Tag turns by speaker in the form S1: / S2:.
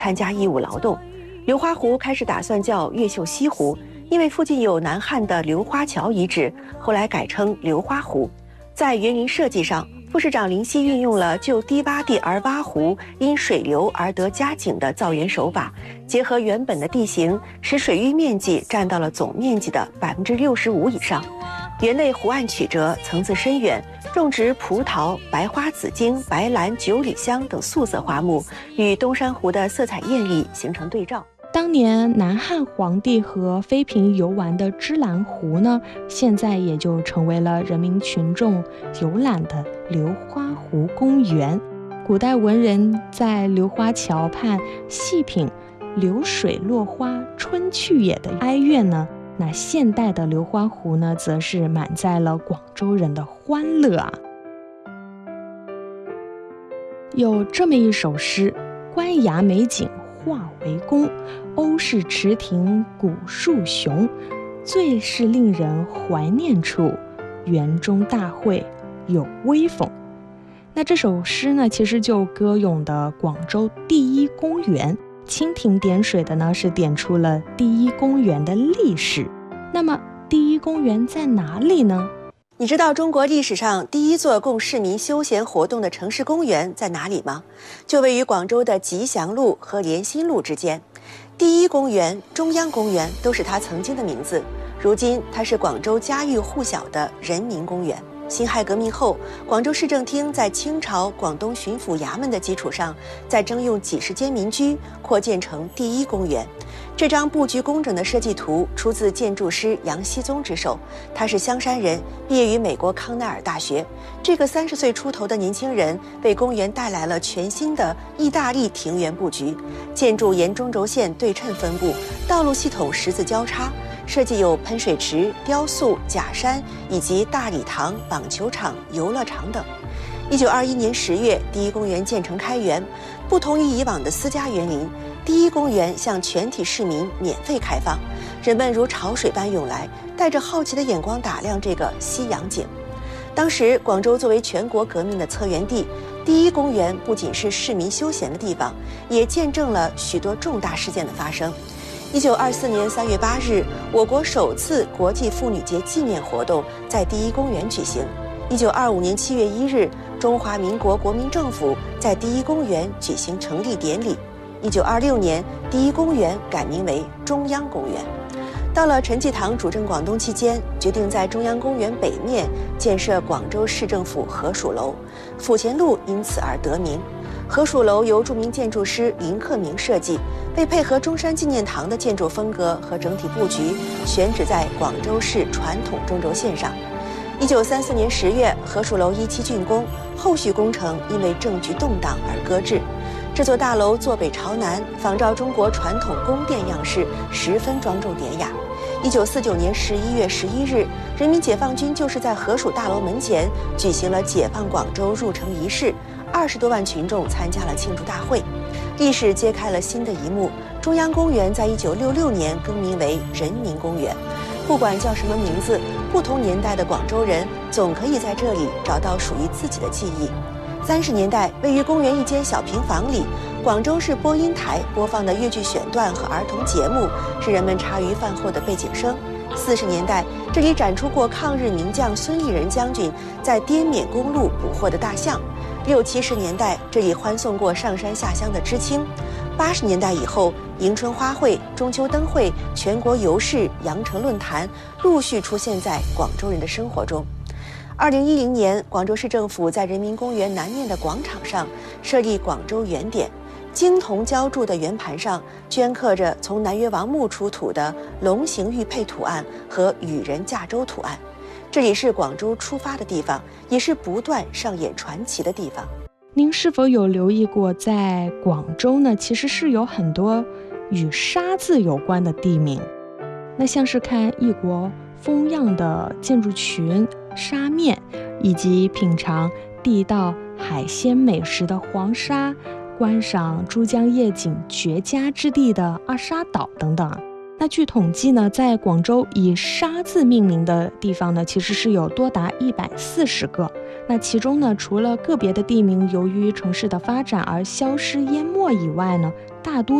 S1: 参加义务劳动。流花湖开始打算叫越秀西湖，因为附近有南汉的流花桥遗址，后来改称流花湖。在园林设计上，副市长林夕运用了就低洼地而挖湖，因水流而得佳景的造园手法，结合原本的地形，使水域面积占到了总面积的65%以上。园内湖岸曲折，层次深远，种植葡萄、白花紫荆、白兰、九里香等素色花木，与东山湖的色彩艳丽形成对照。
S2: 当年南汉皇帝和妃嫔游玩的芝兰湖呢，现在也就成为了人民群众游览的流花湖公园。古代文人在流花桥畔细品流水落花春去也的哀怨呢，那现代的流花湖呢，则是满载了广州人的欢乐啊。有这么一首诗：官衙美景化为宫，欧式池亭古树雄，最是令人怀念处，园中大会有威风。那这首诗呢，其实就歌咏的广州第一公园，蜻蜓点水的呢，是点出了第一公园的历史。那么第一公园在哪里呢？
S1: 你知道中国历史上第一座供市民休闲活动的城市公园在哪里吗？就位于广州的吉祥路和联心路之间。第一公园、中央公园都是它曾经的名字，如今它是广州家喻户晓的人民公园。辛亥革命后，广州市政厅在清朝广东巡抚衙门的基础上，再征用几十间民居，扩建成第一公园。这张布局工整的设计图出自建筑师杨锡宗之手，他是香山人，毕业于美国康奈尔大学。这个30岁出头的年轻人为公园带来了全新的意大利庭园布局，建筑沿中轴线对称分布，道路系统十字交叉，设计有喷水池、雕塑、假山以及大礼堂、网球场、游乐场等。1921年10月，第一公园建成开园。不同于以往的私家园林，第一公园向全体市民免费开放，人们如潮水般涌来，带着好奇的眼光打量这个西洋景。当时，广州作为全国革命的策源地，第一公园不仅是市民休闲的地方，也见证了许多重大事件的发生。1924年3月8日，我国首次国际妇女节纪念活动在第一公园举行。1925年7月1日，中华民国国民政府在第一公园举行成立典礼。1926年，第一公园改名为中央公园。到了陈济棠主政广东期间，决定在中央公园北面建设广州市政府合署楼，府前路因此而得名。合署楼由著名建筑师林克明设计，为配合中山纪念堂的建筑风格和整体布局，选址在广州市传统中轴线上。1934年10月，合署楼一期竣工，后续工程因为政局动荡而搁置。这座大楼坐北朝南，仿照中国传统宫殿样式，十分庄重典雅。1949年11月11日，人民解放军就是在合署大楼门前举行了解放广州入城仪式，20多万群众参加了庆祝大会。历史揭开了新的一幕，中央公园在1966年更名为人民公园。不管叫什么名字，不同年代的广州人总可以在这里找到属于自己的记忆。30年代，位于公园一间小平房里，广州市播音台播放的粤剧选段和儿童节目是人们茶余饭后的背景声。40年代，这里展出过抗日名将孙立人将军在滇缅公路捕获的大象。60、70年代，这里欢送过上山下乡的知青。80年代以后，迎春花卉、中秋灯会、全国游市、羊城论坛陆续出现在广州人的生活中。2010年，广州市政府在人民公园南面的广场上设立广州圆点，金铜浇铸的圆盘上镌刻着从南越王墓出土的龙形玉佩图案和羽人驾舟图案。这里是广州出发的地方，也是不断上演传奇的地方。
S2: 您是否有留意过，在广州呢，其实是有很多与沙字有关的地名。那像是看异国风样的建筑群、沙面，以及品尝地道海鲜美食的黄沙，观赏珠江夜景绝佳之地的二沙岛等等。那据统计呢，在广州以沙字命名的地方呢，其实是有多达140个。那其中呢，除了个别的地名由于城市的发展而消失淹没以外呢， 大多